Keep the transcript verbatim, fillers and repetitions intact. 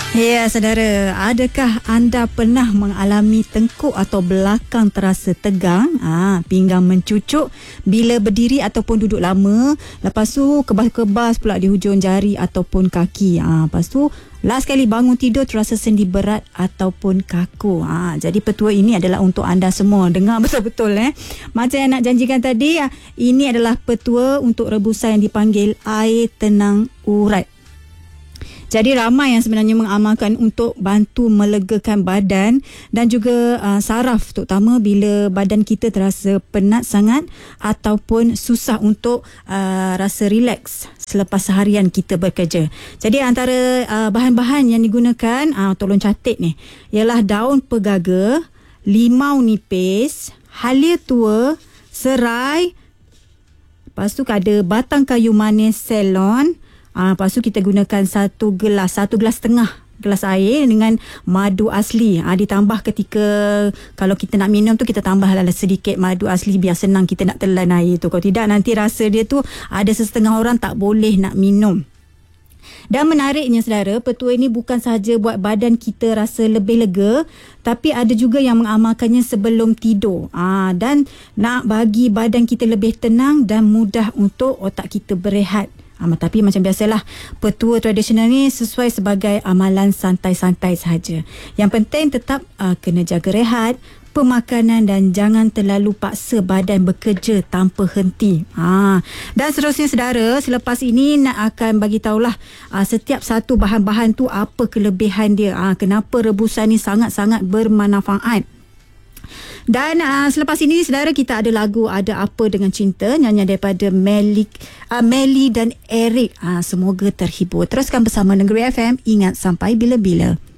Ya, saudara, adakah anda pernah mengalami tengkuk atau belakang terasa tegang, ha, pinggang mencucuk bila berdiri ataupun duduk lama, lepas tu kebas-kebas pula di hujung jari ataupun kaki, ha, lepas tu last kali bangun tidur terasa sendi berat ataupun kaku. Ha, jadi petua ini adalah untuk anda semua. Dengar betul-betul eh. Macam yang nak janjikan tadi, ini adalah petua untuk rebusan yang dipanggil air tenang urat. Jadi ramai yang sebenarnya mengamalkan untuk bantu melegakan badan dan juga uh, saraf, terutama bila badan kita terasa penat sangat ataupun susah untuk uh, rasa relax selepas seharian kita bekerja. Jadi antara uh, bahan-bahan yang digunakan, uh, tolong catat ni, ialah daun pegaga, limau nipis, halia tua, serai, lepas tu ada batang kayu manis Ceylon. Ah, lepas tu kita gunakan satu gelas, satu gelas setengah gelas air dengan madu asli. Ah, ditambah ketika kalau kita nak minum tu, kita tambahlah sedikit madu asli biar senang kita nak telan air tu. Kalau tidak nanti rasa dia tu ada setengah orang tak boleh nak minum. Dan menariknya saudara, petua ini bukan sahaja buat badan kita rasa lebih lega, tapi ada juga yang mengamalkannya sebelum tidur. Ah, dan nak bagi badan kita lebih tenang dan mudah untuk otak kita berehat. Ah, tapi macam biasalah, petua tradisional ni sesuai sebagai amalan santai-santai sahaja. Yang penting tetap uh, kena jaga rehat, pemakanan dan jangan terlalu paksa badan bekerja tanpa henti. Ha. Dan seterusnya saudara, selepas ini nak akan bagi tahulah uh, setiap satu bahan-bahan tu apa kelebihan dia. Ha, kenapa rebusan ni sangat-sangat bermanfaat. Dan uh, selepas ini saudara, kita ada lagu Ada Apa Dengan Cinta, nyanyian daripada Melly, uh, Melly dan Eric. Uh, semoga terhibur. Teruskan bersama Negeri F M. Ingat sampai bila-bila.